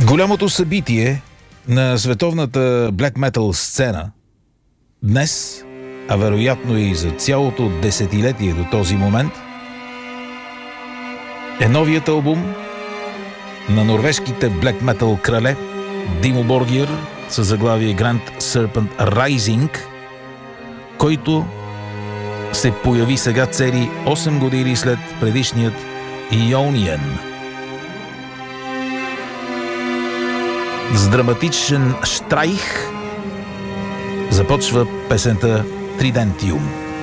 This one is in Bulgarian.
Голямото събитие на световната блек метал сцена днес, а вероятно и за цялото десетилетие до този момент, е новият албум на норвежките блек метал крале Димо Боргир със заглавие Grand Serpent Rising, който се появи сега цели 8 години след предишният Ionian. С драматичен штрайх започва песента Тридентиум.